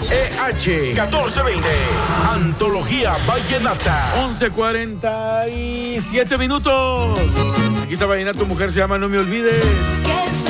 WEH 1420. Antología Vallenata. 11:47 minutos. Aquí está Vallenato, mujer se llama No Me Olvides.